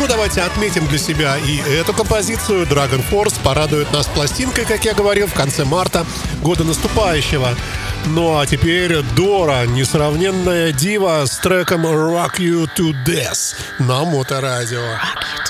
давайте отметим для себя и эту композицию. Dragon Force порадует нас пластинкой, как я говорил, в конце марта года наступающего. Ну а теперь Дора, несравненная дива с треком Rock You To Death на Моторадио.